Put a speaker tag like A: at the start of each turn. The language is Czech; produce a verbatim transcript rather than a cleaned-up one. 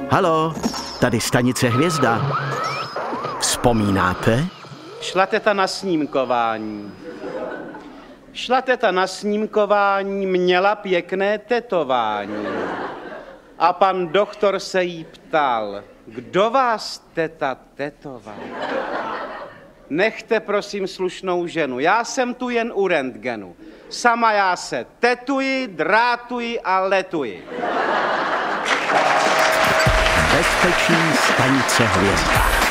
A: Halo, tady stanice Hvězda. Vzpomínáte?
B: Šla teta na snímkování. Šla teta na snímkování, měla pěkné tetování. A pan doktor se jí ptal, kdo vás teta tetoval? Nechte prosím slušnou ženu, já jsem tu jen u rentgenu. Sama já se tetuji, drátuji a letuji.
A: Bezpečí stanice Hvězda.